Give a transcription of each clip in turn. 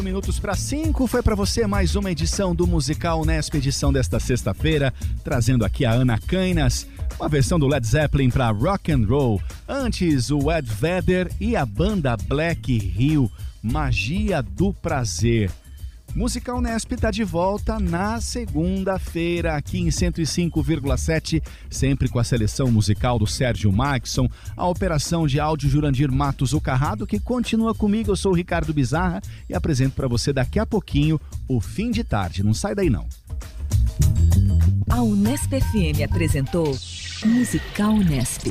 Minutos para 5, foi para você mais uma edição do Musical Unesp, edição desta sexta-feira, trazendo aqui a Ana Cainas, uma versão do Led Zeppelin para Rock and Roll. Antes, o Ed Vedder e a banda Black Hill, Magia do Prazer. Musical Unesp está de volta na segunda-feira, aqui em 105,7, sempre com a seleção musical do Sérgio Maxson, a operação de áudio Jurandir Matos, o Carrado, que continua comigo. Eu sou o Ricardo Bizarra e apresento para você daqui a pouquinho o Fim de Tarde. Não sai daí não. A Unesp FM apresentou Musical Unesp.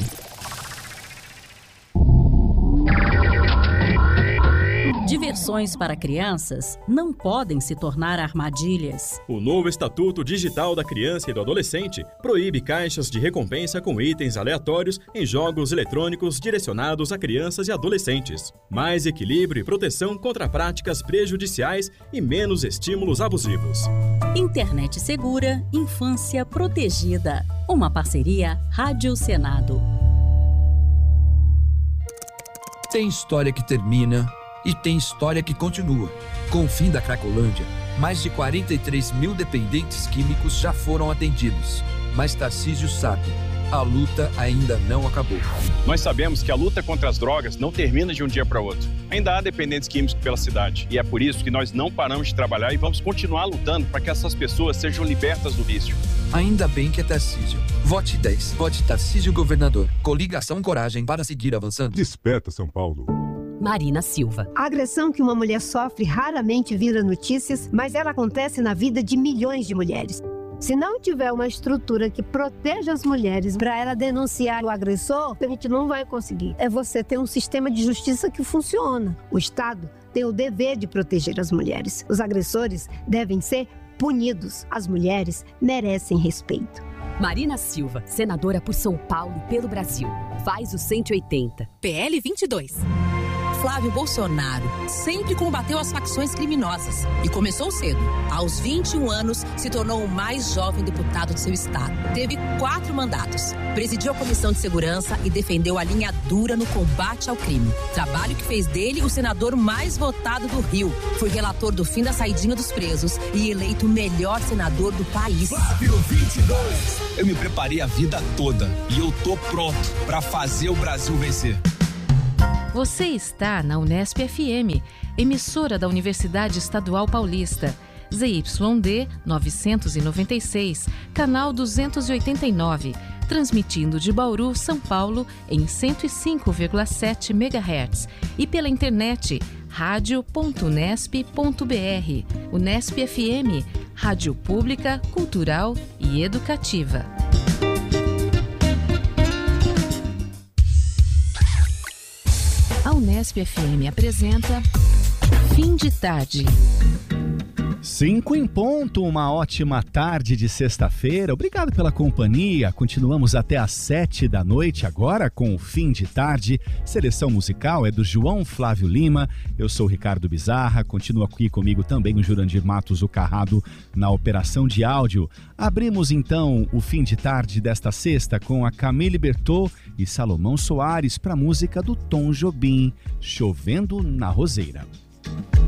Diversões para crianças não podem se tornar armadilhas. O novo Estatuto Digital da Criança e do Adolescente proíbe caixas de recompensa com itens aleatórios em jogos eletrônicos direcionados a crianças e adolescentes. Mais equilíbrio e proteção contra práticas prejudiciais e menos estímulos abusivos. Internet segura, infância protegida. Uma parceria Rádio Senado. Tem história que termina e tem história que continua. Com o fim da Cracolândia, mais de 43 mil dependentes químicos já foram atendidos. Mas Tarcísio sabe, a luta ainda não acabou. Nós sabemos que a luta contra as drogas não termina de um dia para outro. Ainda há dependentes químicos pela cidade. E é por isso que nós não paramos de trabalhar e vamos continuar lutando para que essas pessoas sejam libertas do vício. Ainda bem que é Tarcísio. Vote 10. Vote Tarcísio Governador. Coligação Coragem para seguir avançando. Desperta, São Paulo. Marina Silva. A agressão que uma mulher sofre raramente vira notícias, mas ela acontece na vida de milhões de mulheres. Se não tiver uma estrutura que proteja as mulheres para ela denunciar o agressor, a gente não vai conseguir. É você ter um sistema de justiça que funciona. O Estado tem o dever de proteger as mulheres. Os agressores devem ser punidos. As mulheres merecem respeito. Marina Silva, senadora por São Paulo e pelo Brasil. Faz o 180. PL 22. Flávio Bolsonaro sempre combateu as facções criminosas e começou cedo. Aos 21 anos, se tornou o mais jovem deputado de seu estado. Teve 4 mandatos. Presidiu a Comissão de Segurança e defendeu a linha dura no combate ao crime. Trabalho que fez dele o senador mais votado do Rio. Foi relator do fim da saidinha dos presos e eleito o melhor senador do país. Flávio 22. Eu me preparei a vida toda e eu tô pronto para fazer o Brasil vencer. Você está na Unesp FM, emissora da Universidade Estadual Paulista, ZYD 996, canal 289, transmitindo de Bauru, São Paulo, em 105,7 MHz e pela internet radio.unesp.br. Unesp FM, rádio pública, cultural e educativa. A Unesp FM apresenta Fim de Tarde. 5 em ponto, uma ótima tarde de sexta-feira. Obrigado pela companhia. Continuamos até às 7 da noite, agora com o Fim de Tarde. Seleção musical é do João Flávio Lima. Eu sou o Ricardo Bizarra. Continua aqui comigo também o Jurandir Matos, o Carrado, na operação de áudio. Abrimos então o Fim de Tarde desta sexta com a Camille Bertô e Salomão Soares para a música do Tom Jobim, Chovendo na Roseira.